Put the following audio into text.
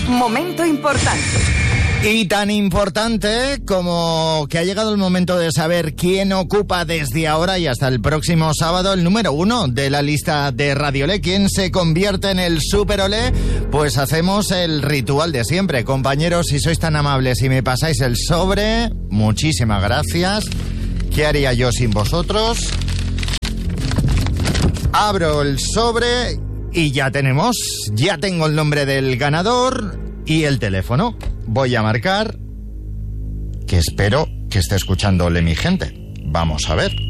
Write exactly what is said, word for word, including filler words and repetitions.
Momento importante. Y tan importante como que ha llegado el momento de saber quién ocupa desde ahora y hasta el próximo sábado el número uno de la lista de Radio Olé. ¿Quién se convierte en el Super Olé? Pues hacemos el ritual de siempre. Compañeros, si sois tan amables y me pasáis el sobre, muchísimas gracias. ¿Qué haría yo sin vosotros? Abro el sobre y ya tenemos, ya tengo el nombre del ganador y el teléfono. Voy a marcar, que espero que esté escuchándole mi gente. Vamos a ver.